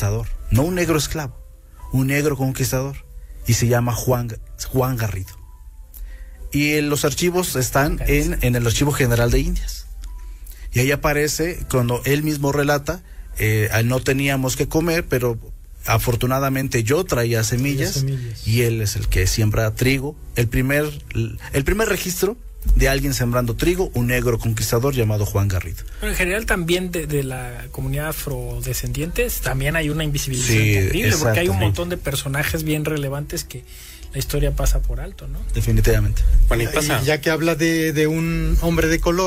conquistador, no un negro esclavo, un negro conquistador, y se llama Juan Garrido. Y los archivos están en el Archivo General de Indias. Y ahí aparece cuando él mismo relata, no teníamos que comer, pero afortunadamente yo traía semillas y él es el que siembra trigo. El primer registro de alguien sembrando trigo, un negro conquistador llamado Juan Garrido. Pero en general también de la comunidad afrodescendientes también hay una invisibilización terrible, porque hay un montón de personajes bien relevantes que la historia pasa por alto, ¿no? Definitivamente. Bueno, y ya que habla de un hombre de color,